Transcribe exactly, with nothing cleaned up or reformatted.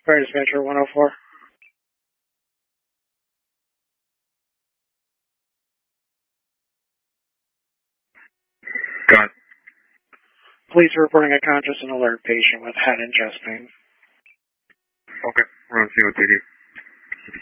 Fire dispatcher one oh four. Go ahead. Police are reporting a conscious and alert patient with head and chest pain. Okay, we're on C O T D.